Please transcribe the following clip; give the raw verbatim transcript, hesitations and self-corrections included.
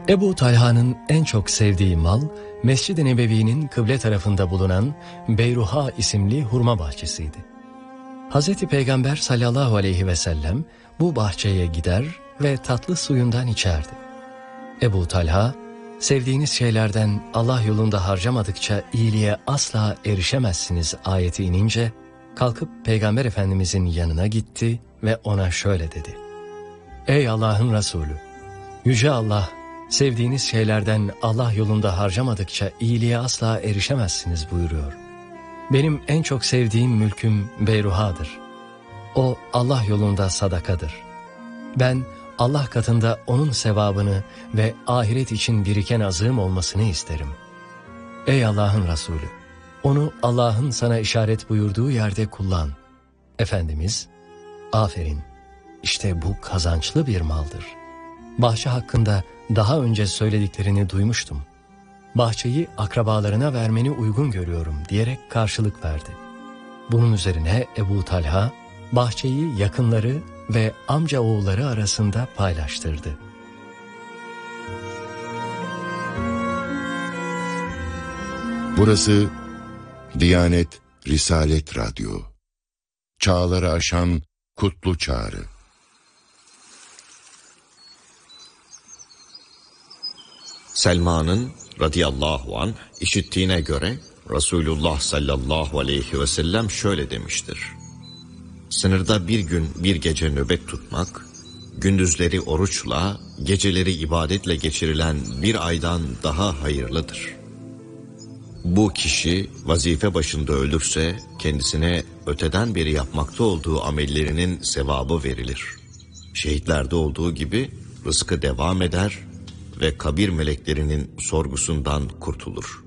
Ebu Talha'nın en çok sevdiği mal, Mescid-i Nebevi'nin kıble tarafında bulunan Beyruha isimli hurma bahçesiydi. Hazreti Peygamber sallallahu aleyhi ve sellem bu bahçeye gider ve tatlı suyundan içerdi. Ebu Talha, sevdiğiniz şeylerden Allah yolunda harcamadıkça iyiliğe asla erişemezsiniz ayeti inince, kalkıp Peygamber Efendimizin yanına gitti ve ona şöyle dedi: Ey Allah'ın Resulü! Yüce Allah, sevdiğiniz şeylerden Allah yolunda harcamadıkça iyiliğe asla erişemezsiniz buyuruyor. Benim en çok sevdiğim mülküm Beyruha'dır. O Allah yolunda sadakadır. Ben Allah katında onun sevabını ve ahiret için biriken azığım olmasını isterim. Ey Allah'ın Resulü! Onu Allah'ın sana işaret buyurduğu yerde kullan. Efendimiz, aferin, işte bu kazançlı bir maldır. Bahçe hakkında daha önce söylediklerini duymuştum. Bahçeyi akrabalarına vermeni uygun görüyorum diyerek karşılık verdi. Bunun üzerine Ebu Talha, bahçeyi yakınları ve amca oğulları arasında paylaştırdı. Burası Diyanet Risalet Radyo. Çağları aşan kutlu çağrı. Selman'ın radıyallahu anh işittiğine göre Resulullah sallallahu aleyhi ve sellem şöyle demiştir: Sınırda bir gün bir gece nöbet tutmak, gündüzleri oruçla, geceleri ibadetle geçirilen bir aydan daha hayırlıdır. Bu kişi vazife başında ölürse kendisine öteden beri yapmakta olduğu amellerinin sevabı verilir. Şehitlerde olduğu gibi rızkı devam eder ve kabir meleklerinin sorgusundan kurtulur.